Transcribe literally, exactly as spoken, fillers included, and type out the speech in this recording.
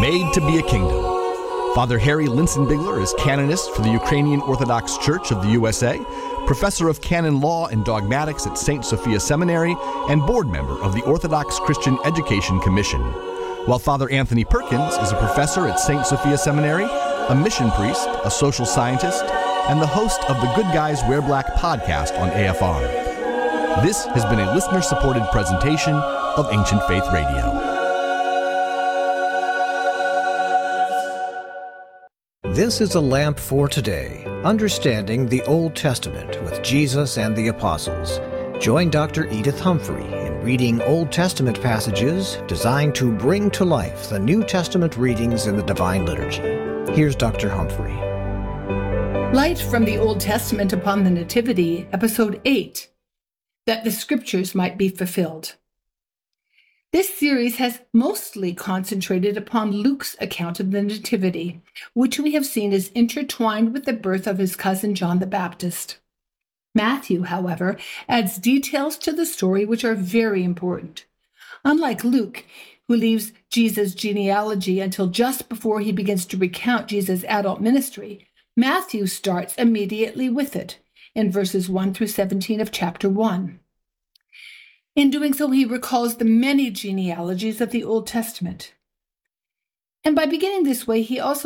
Made to be a Kingdom. Father Harry Linsenbigler is canonist for the Ukrainian Orthodox Church of the U S A, professor of canon law and dogmatics at Saint Sophia Seminary, and board member of the Orthodox Christian Education Commission. While Father Anthony Perkins is a professor at Saint Sophia Seminary, a mission priest, a social scientist, and the host of the Good Guys Wear Black podcast on A F R. This has been a listener-supported presentation of Ancient Faith Radio. This is a lamp for today, understanding the Old Testament with Jesus and the Apostles. Join Doctor Edith Humphrey in reading Old Testament passages designed to bring to life the New Testament readings in the Divine Liturgy. Here's Doctor Humphrey. Light from the Old Testament upon the Nativity, Episode eight, that the Scriptures might be fulfilled. This series has mostly concentrated upon Luke's account of the Nativity, which we have seen is intertwined with the birth of his cousin John the Baptist. Matthew, however, adds details to the story which are very important. Unlike Luke, who leaves Jesus' genealogy until just before he begins to recount Jesus' adult ministry, Matthew starts immediately with it, in verses one through seventeen of chapter one. In doing so, he recalls the many genealogies of the Old Testament. And by beginning this way, he also